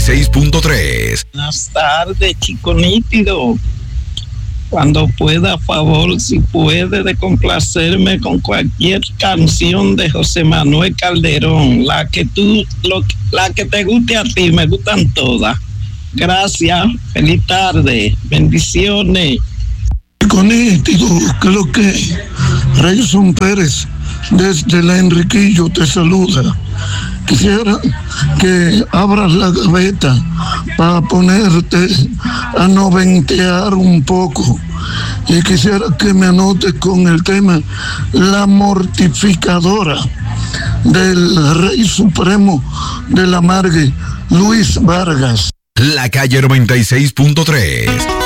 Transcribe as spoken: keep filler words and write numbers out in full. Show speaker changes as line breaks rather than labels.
seis punto tres.
Buenas tardes, chico nítido. Cuando pueda, a favor, si puede, de complacerme con cualquier canción de José Manuel Calderón, la que tú, lo, la que te guste a ti, me gustan todas. Gracias, feliz tarde, bendiciones.
Con nítido, que lo que Reyson Pérez desde la Enriquillo te saluda. Quisiera que abras la gaveta para ponerte a noventear un poco, y quisiera que me anotes con el tema La Mortificadora del Rey Supremo de la Margue, Luis Vargas.
La calle noventa y seis punto tres.